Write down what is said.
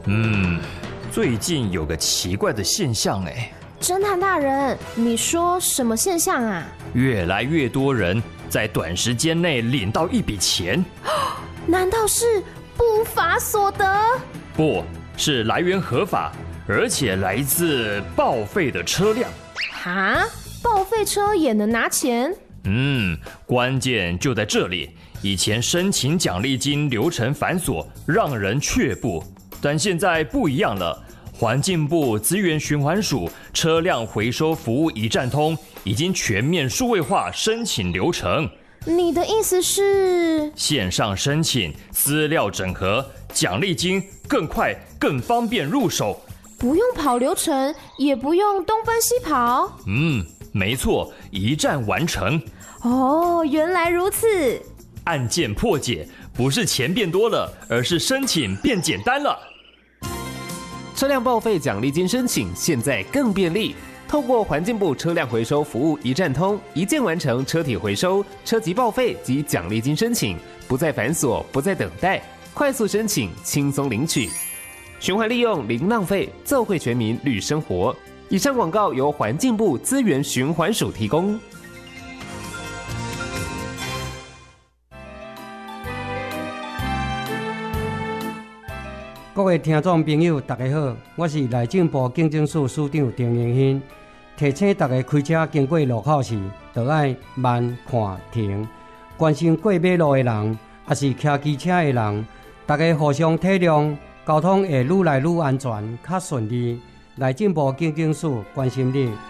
最近有个奇怪的现象哎。 侦探大人，你说什么现象啊？ 越来越多人在短时间内领到一笔钱。 难道是不法所得？ 不是，来源合法，而且来自报废的车辆。 哈？报废车也能拿钱？ 关键就在这里。以前申请奖励金流程繁琐，让人却步，但现在不一样了。环境部资源循环署车辆回收服务一站通已经全面数位化申请流程。 你的意思是？ 线上申请，资料整合，奖励金更快更方便入手， 不用跑流程，也不用东奔西跑。 没错，一站完成。 哦，原来如此。 案件破解不是钱变多了，而是申请变简单了。 车辆报废奖励金申请现在更便利，透过环境部车辆回收服务一站通，一键完成车体回收、车籍报废及奖励金申请，不再繁琐，不再等待，快速申请，轻松领取。循环利用，零浪费，奏会全民绿生活。以上广告由环境部资源循环署提供。 各位听众朋友，大家好，我是内政部警政署署长丁延兴。提醒大家开车经过路口时，就要慢看停。关心过马路的人，也是骑机车的人，大家互相体谅，交通会愈来愈安全，较顺利。内政部警政署关心你。